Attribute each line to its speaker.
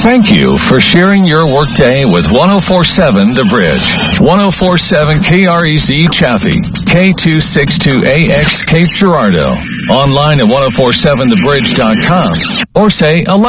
Speaker 1: Thank you for sharing your workday with 1047 The Bridge. 1047 KREC Chaffee, K262AX Cape Girardeau. Online at 1047thebridge.com or say Alexa.